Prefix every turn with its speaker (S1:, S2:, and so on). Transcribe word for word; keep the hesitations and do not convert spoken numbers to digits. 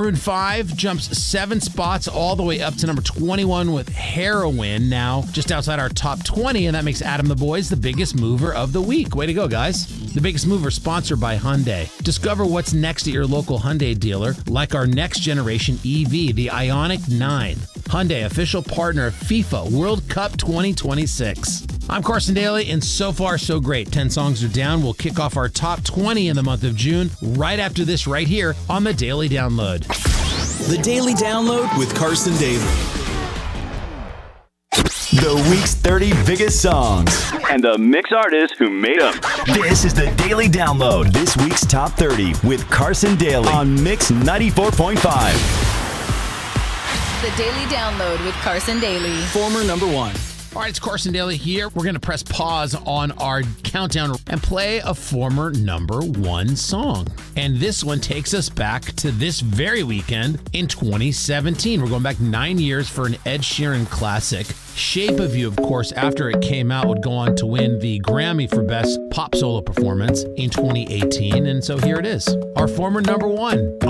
S1: Maroon five jumps seven spots all the way up to number twenty-one with Heroin, now just outside our top twenty, and that makes Adam the Boys the biggest mover of the week. Way to go, guys. The Biggest Mover sponsored by Hyundai. Discover what's next at your local Hyundai dealer, like our next generation E V, the Ioniq nine. Hyundai, official partner of FIFA World Cup twenty twenty-six. I'm Carson Daly, and so far, so great. ten songs are down. We'll kick off our top twenty in the month of June right after this right here on the Daily Download.
S2: The Daily Download with Carson Daly. The week's thirty biggest songs.
S3: And the mix artists who made them.
S2: This is the Daily Download, this week's top thirty with Carson Daly on Mix ninety-four point five.
S4: The Daily Download with Carson Daly.
S2: Former number one.
S1: All right, it's Carson Daly here. We're going to press pause on our countdown and play a former number one song. And this one takes us back to this very weekend in twenty seventeen. We're going back nine years for an Ed Sheeran classic. Shape of You, of course, after it came out, would go on to win the Grammy for Best Pop Solo Performance in twenty eighteen. And so here it is, our former number one